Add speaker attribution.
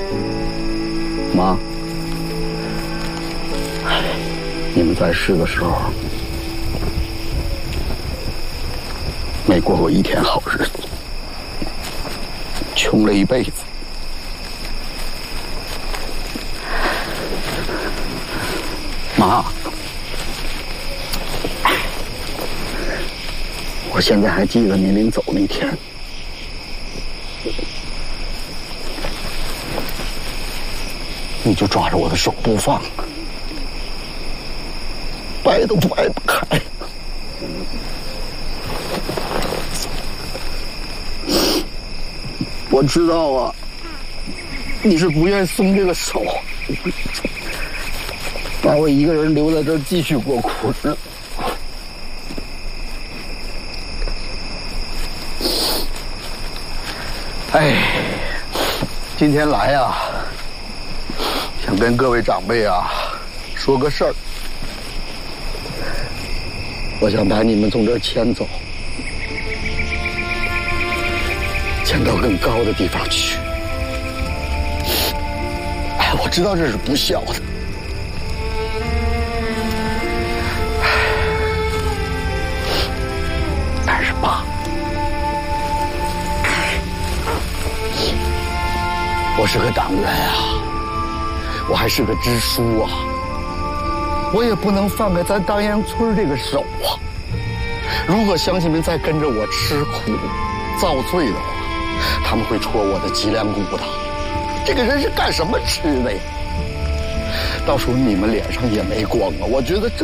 Speaker 1: 妈，你们在世的时候没过过一天好日子，穷了一辈子。妈，我现在还记得您临走那天，你就抓着我的手不放，掰都掰不开。我知道啊，你是不愿意松这个手，把我一个人留在这儿继续过苦日。哎，今天来啊，想跟各位长辈啊说个事儿。我想把你们从这儿迁走，迁到更高的地方去。哎，我知道这是不孝的。但是爸，我是个党员啊，我还是个支书啊，我也不能放开咱当阳村这个手啊。如果乡亲们再跟着我吃苦遭罪的话，他们会戳我的脊梁骨的。这个人是干什么吃的呀？到时候你们脸上也没光啊！我觉得这